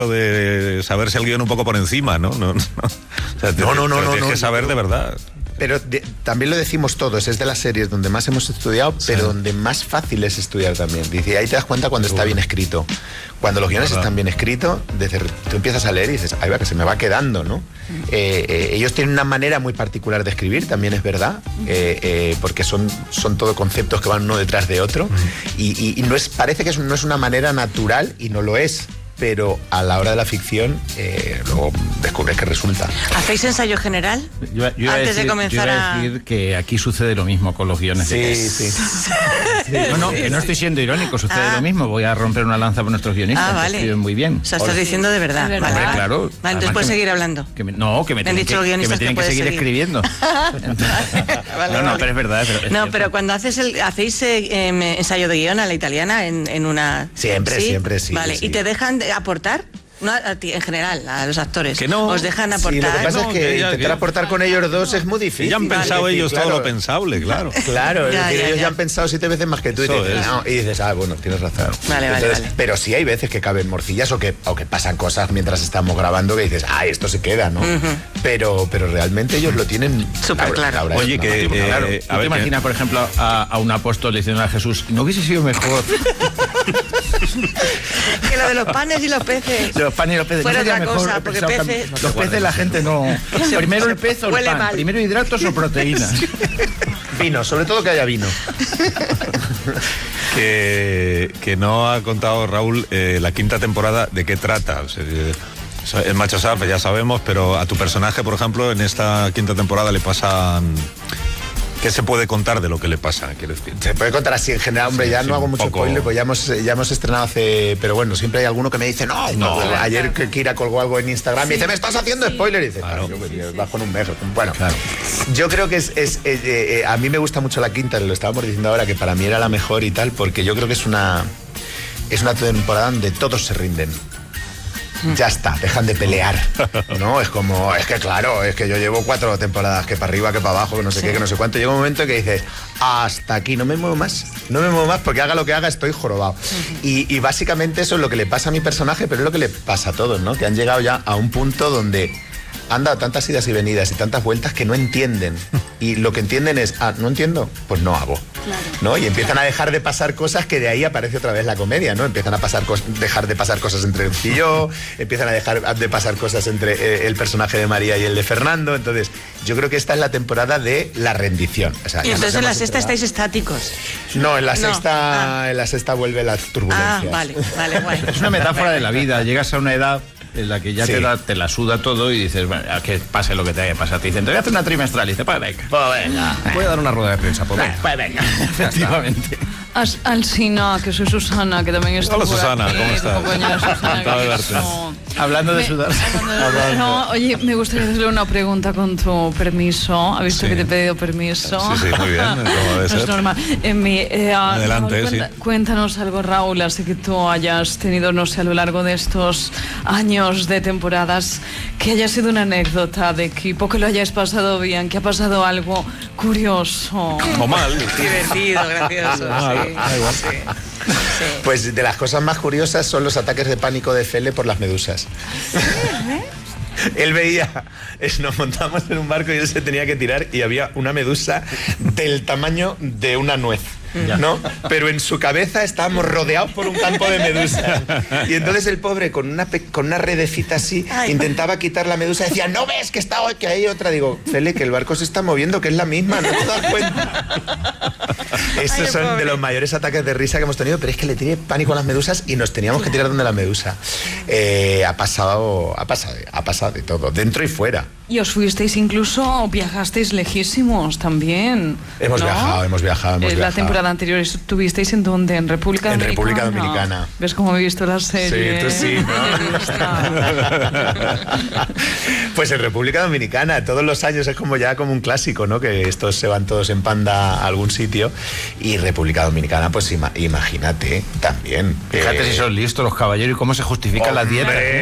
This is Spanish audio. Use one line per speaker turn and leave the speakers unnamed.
de saberse el guión un poco por encima, ¿no? O sea, tienes que saber de verdad.
Pero también lo decimos todos, es de las series donde más hemos estudiado, pero donde más fácil es estudiar también. Dice, ahí te das cuenta cuando está bien escrito. Cuando los guiones están bien escritos, tú empiezas a leer y dices, ahí va, que se me va quedando, ¿no? Ellos tienen una manera muy particular de escribir, también es verdad, porque son todo conceptos que van uno detrás de otro, y parece que no es una manera natural, y no lo es. Pero a la hora de la ficción luego descubres que resulta.
¿Hacéis ensayo general? Antes de comenzar
a decir que aquí sucede lo mismo con los guiones.
Sí.
Que no estoy siendo irónico, sucede lo mismo. Voy a romper una lanza por nuestros guionistas,
vale.
que escriben muy bien.
O sea, estás diciendo de verdad.
Vale, claro.
Vale, entonces puedes seguir hablando.
Que me tienen que seguir escribiendo. No, pero es verdad.
Pero cuando hacéis ensayo de guión a la italiana en una...
Siempre, sí.
Vale,
sí.
¿Y te dejan aportar? No a ti, en general, a los actores.
Que no.
¿Os dejan aportar?
Sí, lo que pasa es que intentar aportar con ellos dos es muy difícil.
Ya han pensado ellos todo lo pensable, claro.
Claro, ellos ya han pensado 7 veces más que tú y dices, bueno, tienes razón.
Vale.
Pero sí hay veces que caben morcillas o que pasan cosas mientras estamos grabando que dices, esto se queda, ¿no? Pero realmente ellos lo tienen
súper claro.
Oye, que...
¿Tú te imaginas, por ejemplo, a un apóstol diciendo a Jesús, ¿no hubiese sido mejor?
Que lo de los panes y los peces.
Los panes y los peces.
Fuera otra cosa, porque peces...
Los peces la gente no... Primero el pez o el pan.
Mal.
Primero hidratos o proteínas.
Vino, sobre todo que haya vino.
que no ha contado Raúl la quinta temporada de qué trata. O sea, el Macho Alfa ya sabemos, pero a tu personaje, por ejemplo, en esta quinta temporada le pasan... ¿Qué se puede contar de lo que le pasa? Quiero decir.
Se puede contar así en general, hombre, ya no hago mucho spoiler, pues ya hemos estrenado hace... Pero bueno, siempre hay alguno que me dice, no. Ayer Kira colgó algo en Instagram y dice, me estás haciendo spoiler. Y dice, claro, vas con un mes. Bueno, claro. Yo creo que a mí me gusta mucho la quinta, lo estábamos diciendo ahora, que para mí era la mejor y tal, porque yo creo que es una temporada donde todos se rinden. Ya está, dejan de pelear, ¿no? Es que yo llevo 4 temporadas, que para arriba, que para abajo, que no sé qué, que no sé cuánto. Llega un momento que dices, hasta aquí, no me muevo más porque haga lo que haga estoy jorobado. Y básicamente eso es lo que le pasa a mi personaje, pero es lo que le pasa a todos, ¿no? Que han llegado ya a un punto donde han dado tantas idas y venidas y tantas vueltas que no entienden. Y lo que entienden es, no entiendo, pues no hago. Claro. ¿No? Y empiezan a dejar de pasar cosas, que de ahí aparece otra vez la comedia, ¿no? Empiezan a dejar de pasar cosas entre él y yo, empiezan a dejar de pasar cosas entre el personaje de María y el de Fernando. Entonces, yo creo que esta es la temporada de la rendición. O sea,
y entonces en la sexta estáis estáticos.
No, en la sexta vuelve la turbulencia.
Vale, guay.
Es una metáfora de la vida. Llegas a una edad en la que ya te la suda todo y dices, bueno, que pase lo que te haya pasado. Te dicen, te voy a hacer una trimestral y dices, pues venga.
Voy a dar una rueda de prensa, pues
venga. Efectivamente.
Alsina, que soy Susana, que también estoy.
Hola Susana,
aquí,
¿cómo estás?
Compañera Susana,
Hablando de sudar.
No, oye, me gustaría hacerle una pregunta con tu permiso. ¿Ha visto que te he pedido permiso?
Sí, muy bien, como debe ser.
Es normal.
Adelante,
Raúl, cuéntanos algo, Raúl, así que tú hayas tenido, no sé, a lo largo de estos años de temporadas, que haya sido una anécdota de equipo, que lo hayáis pasado bien, que ha pasado algo curioso.
O mal.
Divertido, gracioso.
Pues de las cosas más curiosas son los ataques de pánico de Fele por las medusas. Él veía, nos montamos en un barco y él se tenía que tirar y había una medusa del tamaño de una nuez, ¿no? Pero en su cabeza estábamos rodeados por un campo de medusas. Y entonces el pobre, con una redecita así, intentaba quitar la medusa y decía, ¿no ves que hay otra? Digo, Fele, que el barco se está moviendo, que es la misma, ¿no te das cuenta? Estos son de los mayores ataques de risa que hemos tenido, pero es que le tiré pánico a las medusas y nos teníamos que tirar donde la medusa. Ha pasado de todo, dentro y fuera.
Y os fuisteis incluso, viajasteis lejísimos también.
Hemos viajado.
La temporada anterior estuvisteis en ¿dónde? En República Dominicana.
En República Dominicana.
¿Ves cómo he visto la serie?
Sí, tú sí, ¿no? Pues en República Dominicana, todos los años es como un clásico, ¿no? Que estos se van todos en panda a algún sitio. Y República Dominicana, pues imagínate, también.
Fíjate si son listos los caballeros y cómo se justifica la dieta.